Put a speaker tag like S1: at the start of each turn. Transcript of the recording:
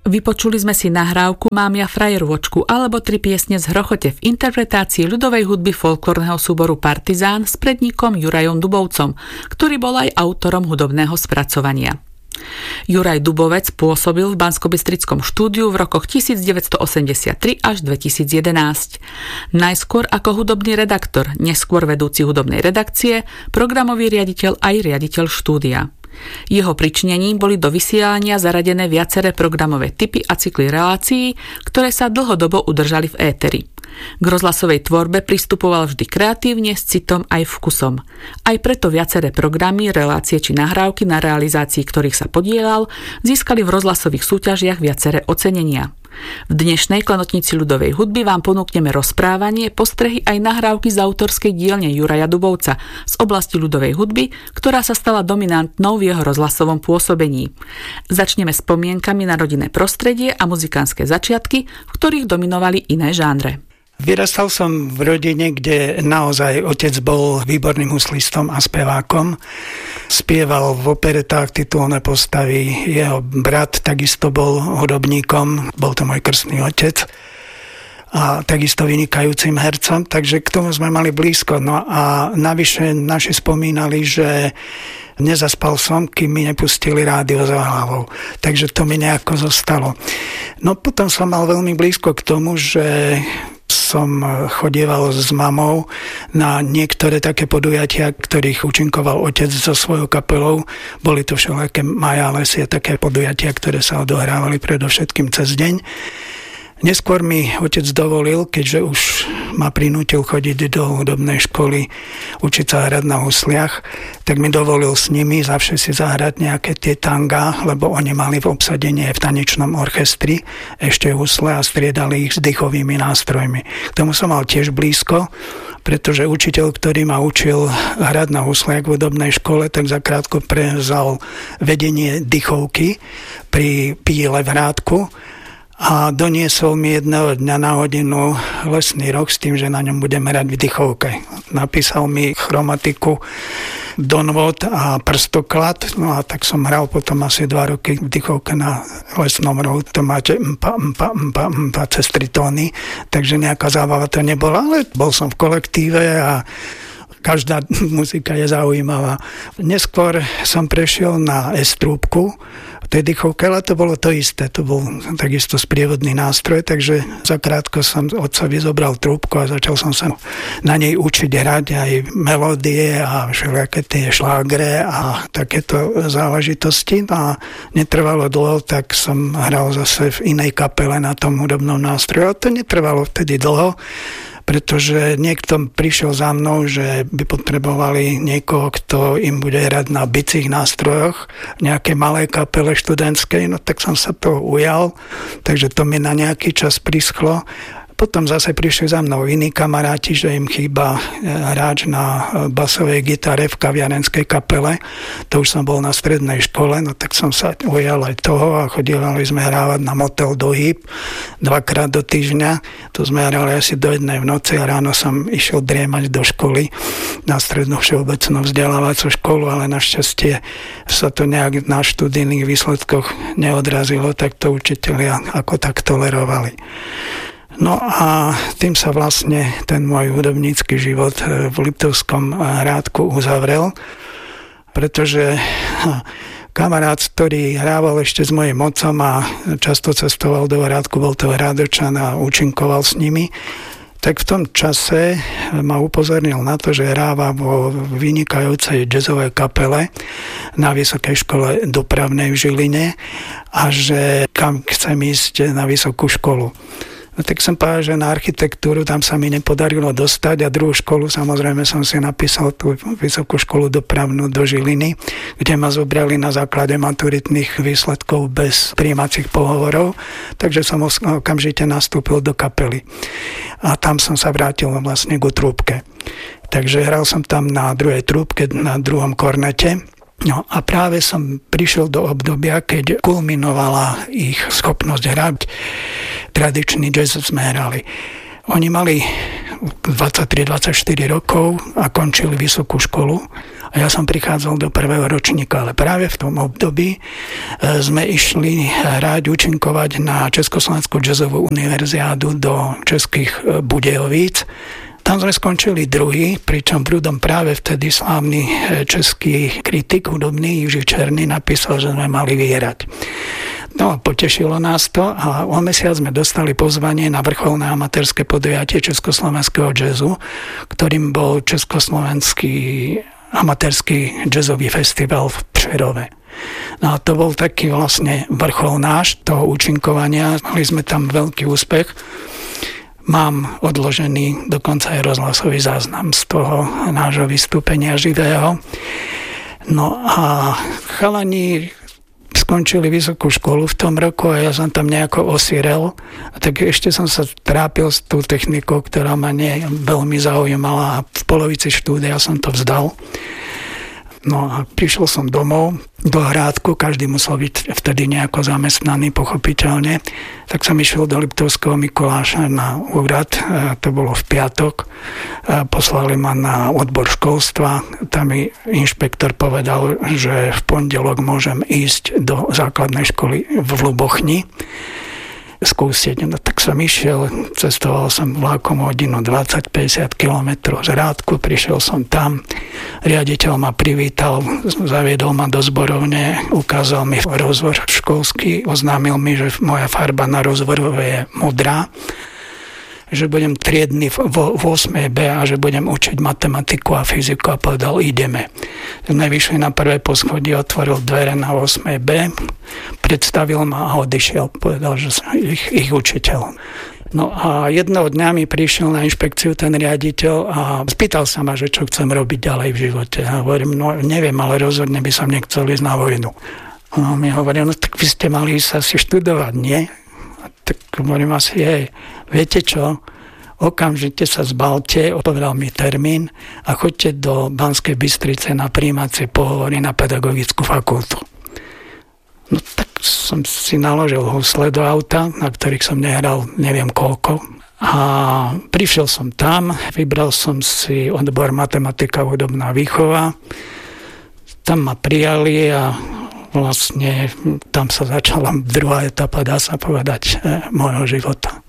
S1: Vypočuli sme si nahrávku Mám ja frajerôčku alebo 3 piesne z Hrochote v interpretácii ľudovej hudby folklórneho súboru Partizán s predníkom Jurajom Dubovcom, ktorý bol aj autorom hudobného spracovania. Juraj Dubovec pôsobil v Banskobystrickom štúdiu v rokoch 1983 až 2011. Najskôr ako hudobný redaktor, neskôr vedúci hudobnej redakcie, programový riaditeľ aj riaditeľ štúdia. Jeho pričnením boli do vysielania zaradené viaceré programové typy a cykly relácií, ktoré sa dlhodobo udržali v éteri. K rozhlasovej tvorbe pristupoval vždy kreatívne, s citom aj vkusom. Aj preto viaceré programy, relácie či nahrávky, na realizácii ktorých sa podieľal, získali v rozhlasových súťažiach viaceré ocenenia. V dnešnej klenotnici ľudovej hudby vám ponúkneme rozprávanie, postrehy aj nahrávky z autorskej dielne Juraja Dubovca z oblasti ľudovej hudby, ktorá sa stala dominantnou v jeho rozhlasovom pôsobení. Začneme spomienkami na rodinné prostredie a muzikánske začiatky, v ktorých dominovali iné žánre.
S2: Vyrastal som v rodine, kde naozaj otec bol výborným huslistom a spevákom. Spieval v operetách titulné postavy. Jeho brat takisto bol hudobníkom, bol to môj krstný otec a takisto vynikajúcim hercom, takže k tomu sme mali blízko. No a navyše naši spomínali, že nezaspal som, kým mi nepustili rádio za hlavou. Takže to mi nejako zostalo. No potom som mal veľmi blízko k tomu, že som chodieval s mamou na niektoré také podujatia, ktorých účinkoval otec so svojou kapelou. Boli to všelijaké majálesie, také podujatia, ktoré sa odohrávali predovšetkým cez deň. Neskôr mi otec dovolil, keďže už ma prinútil chodiť do hudobnej školy, učiť sa hrať na husliach, tak mi dovolil s nimi zavše si zahrať nejaké tie tanga, lebo oni mali v obsadení v tanečnom orchestri ešte husle a striedali ich s dýchovými nástrojmi. K tomu som mal tiež blízko, pretože učiteľ, ktorý ma učil hrať na husliach v hudobnej škole, tak zakrátko prevzal vedenie dýchovky pri Píle v Hrádku a doniesol mi jedného dňa na hodinu lesný roh s tým, že na ňom budem hrať v dýchovke. Napísal mi chromatiku, donvod a prstoklad, no a tak som hral potom asi 2 roky v dýchovke na lesnom rohu. To máte mpa cez 3 tóny, takže nejaká zábava to nebola, ale bol som v kolektíve a každá muzika je zaujímavá. Neskôr som prešiel na S-trúbku, v tej dýchovke, ale to bolo to isté. To bol takisto sprievodný nástroj, takže zakrátko som otcovi zobral trúbku a začal som sa na nej učiť hrať aj melódie a všelijaké tie šlágre a takéto záležitosti. A netrvalo dlho, tak som hral zase v inej kapele na tom hudobnom nástroji. A to netrvalo vtedy dlho, pretože niekto prišiel za mnou, že by potrebovali niekoho, kto im bude hrať na bicích nástrojoch v nejakej malej kapele študentskej, no tak som sa toho ujal, takže to mi na nejaký čas prischlo. Potom zase prišli za mnou iní kamaráti, že im chýba hráč na basovej gitare v kaviarenskej kapele. To už som bol na strednej škole, no tak som sa ujal aj toho a chodívali sme hrávať na motel do Hýb 2-krát do týždňa. To sme hrali asi do 1 v noci a ráno som išiel driemať do školy na strednú všeobecnú vzdelávaciu školu, ale našťastie sa to nejak na študijných výsledkoch neodrazilo, tak to učitelia ako tak tolerovali. No a tým sa vlastne ten môj hudobnícky život v Liptovskom Hrádku uzavrel, pretože kamarát, ktorý hrával ešte s mojím otcom a často cestoval do Hrádku, bol to Hrádočan a účinkoval s nimi, tak v tom čase ma upozornil na to, že hráva vo vynikajúcej jazzovej kapele na Vysokej škole dopravnej v Žiline a že kam chcem ísť na vysokú školu. No tak som povedal, že na architektúru tam sa mi nepodarilo dostať a druhú školu samozrejme som si napísal tú Vysokú školu dopravnú do Žiliny, kde ma zobrali na základe maturitných výsledkov bez prijímacích pohovorov, takže som okamžite nastúpil do kapely. A tam som sa vrátil vlastne ku trúbke. Takže hral som tam na druhej trúbke, na druhom kornete. No a práve som prišiel do obdobia, keď kulminovala ich schopnosť hrať. Tradičný jazz sme hrali. Oni mali 23-24 rokov a končili vysokú školu. A ja som prichádzal do prvého ročníka, ale práve v tom období sme išli hrať, účinkovať na Československú jazzovú univerziádu do Českých Budějovíc. Tam sme skončili druhý, pričom prúdom práve vtedy slávny český kritik hudobný Jiří Černý napísal, že sme mali vyhrať. No, potešilo nás to a o mesiac sme dostali pozvanie na vrcholné amatérske podujatie československého jazzu, ktorým bol Československý amatérsky jazzový festival v Přerove. No a to bol taký vlastne vrchol náš toho účinkovania. Mali sme tam veľký úspech. Mám odložený dokonca aj rozhlasový záznam z toho nášho vystúpenia živého. No a chalani skončili vysokú školu v tom roku a ja som tam nejako osirel. A tak ešte som sa trápil s tou technikou, ktorá ma veľmi zaujímala a v polovici štúdia som to vzdal. No a prišiel som domov do Hrádku, každý musel byť vtedy nejako zamestnaný, pochopiteľne. Tak som išiel do Liptovského Mikuláša na úrad, to bolo v piatok. Poslali ma na odbor školstva, tam mi inšpektor povedal, že v pondelok môžem ísť do základnej školy v Lubochni skúsiť. No tak som išiel, cestoval som vlákom hodinu 20-50 kilometrov z Hrádku, prišiel som tam, riaditeľ ma privítal, zaviedol ma do zborovne, ukázal mi rozvor školský, oznámil mi, že moja farba na rozvorove je modrá, že budem triedny v 8B a že budem učiť matematiku a fyziku a povedal, ideme. Sme vyšli na prvé poschodie, otvoril dvere na 8B, predstavil ma a odišiel. Povedal, že som ich učiteľ. No a jedného dňa mi prišiel na inšpekciu ten riaditeľ a spýtal sa ma, že čo chcem robiť ďalej v živote. A hovorím, no neviem, ale rozhodne by som nechcel ísť na vojnu. No mi hovoril, no tak vy ste mali ísť asi študovať, nie? Tak hovorím asi, viete čo, okamžite sa zbalte, povedal mi termín a choďte do Banskej Bystrice na prijímacie pohovory na pedagogickú fakultu. No tak som si naložil husle do auta, na ktorých som nehral neviem koľko. A prišiel som tam, vybral som si odbor matematika hudobná výchova. Tam ma prijali a vlastne tam sa začala druhá etapa, dá sa povedať, môjho života.